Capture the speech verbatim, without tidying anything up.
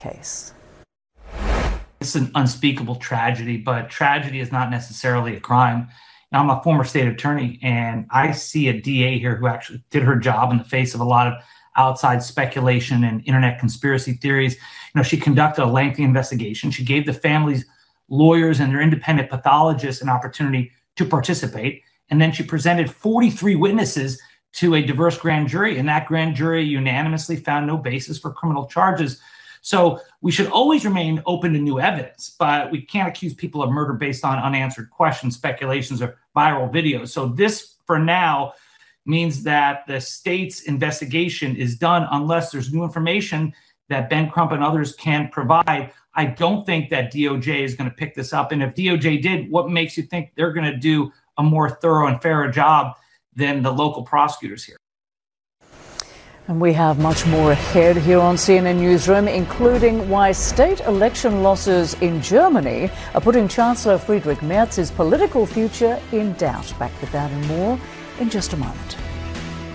case. It's an unspeakable tragedy, but tragedy is not necessarily a crime. Now, I'm a former state attorney, and I see a D A here who actually did her job in the face of a lot of outside speculation and internet conspiracy theories. You know, she conducted a lengthy investigation. She gave the families, lawyers, and their independent pathologists an opportunity to participate. And then she presented forty-three witnesses to a diverse grand jury, and that grand jury unanimously found no basis for criminal charges. So we should always remain open to new evidence, but we can't accuse people of murder based on unanswered questions, speculations, or viral videos. So this, for now, means that the state's investigation is done unless there's new information that Ben Crump and others can provide. I don't think that D O J is going to pick this up. And if D O J did, what makes you think they're going to do a more thorough and fairer job than the local prosecutors here? And we have much more ahead here on C N N Newsroom, including why state election losses in Germany are putting Chancellor Friedrich Merz's political future in doubt. Back with that and more in just a moment.